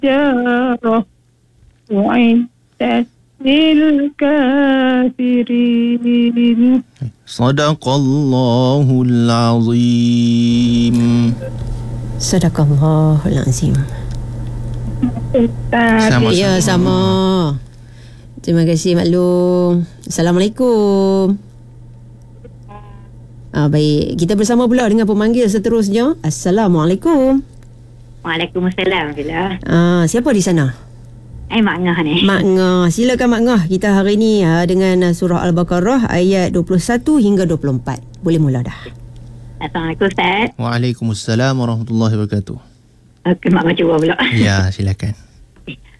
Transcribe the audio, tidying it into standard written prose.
التجارة أعدت للكافرين. صدق الله العظيم. Sadaqallahul azim. Ustaz. Ya, sama. Terima kasih Mak Long. Assalamualaikum. Baik, kita bersama pula dengan pemanggil seterusnya. Assalamualaikum. Waalaikumsalam Bila. Siapa di sana? Mak Ngah ni. Mak Ngah. Silakan Mak Ngah. Kita hari ni dengan surah Al-Baqarah ayat 21 hingga 24. Boleh mula dah. Assalamualaikum Ustaz. Waalaikumsalam warahmatullahi wabarakatuh. Okey, Mak cuba pula. Ya, silakan.